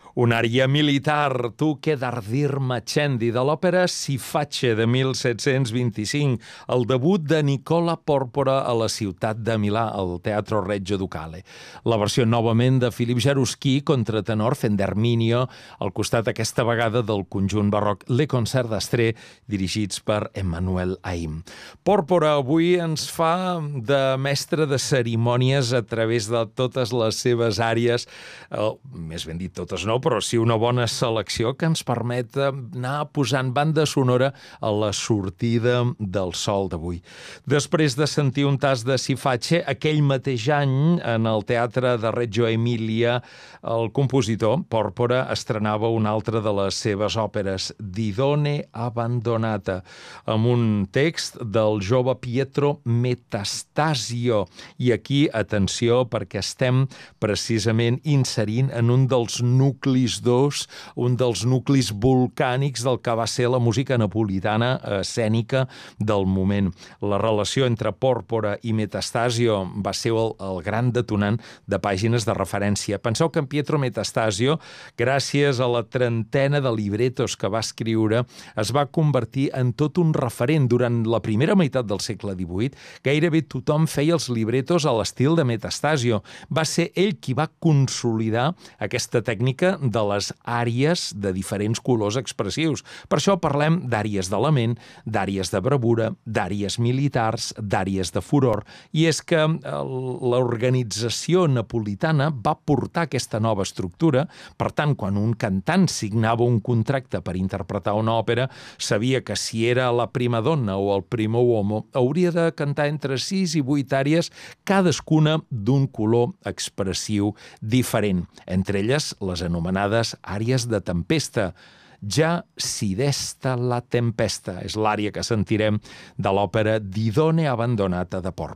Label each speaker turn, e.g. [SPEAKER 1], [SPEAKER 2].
[SPEAKER 1] Un'ària militar, Tu che d'ardir m'accendi, de l'òpera Si face de 1725, el debut de Nicola Porpora a la ciutat de Milà, al Teatro Regio Ducale. La versió novament de Philippe Jaruski, contratenor fent d'Erminio, al costat aquesta vegada del conjunt barroc Le Concert d'Astrée, dirigits per Emmanuel Haïm. Porpora avui ens fa de mestre de cerimònies a través de totes les seves àries, més ben dit totes no, però sí una bona selecció que ens permet anar posant banda sonora a la sortida del sol d'avui. Després de sentir un tas de Si face, aquell mateix any, en el Teatre de Reggio Emilia, el compositor Porpora estrenava una altra de les seves òperes, Didone abbandonata, amb un text del jove Pietro Metastasio. I aquí, atenció, perquè estem precisament inserint en un dels nuclis d'os, un dels nuclis volcànics del que va ser la música napolitana escènica del moment. La relació entre Porpora i Metastasio va ser el gran detonant de pàgines de referència. Penseu que en Pietro Metastasio, gràcies a la trentena de libretos que va escriure, es va convertir en tot un referent. Durant la primera meitat del segle XVIII, gairebé tothom feia els libretos a l'estil de Metastasio. Va ser ell qui va consolidar aquesta tècnica de les àries de diferents colors expressius. Per això parlem d'àries de lament, d'àries de bravura, d'àries militars, d'àries de furor, i és que l'organització napolitana va portar aquesta nova estructura. Per tant, quan un cantant signava un contracte per interpretar una òpera, sabia que si era la primadonna o el primo uomo, hauria de cantar entre 6 i 8 àries, cadascuna d'un color expressiu diferent. Entre elles, les anomenades àries de tempesta. Ja si desta la tempesta és l'ària que sentirem de l'òpera Didone abbandonata de Porpora.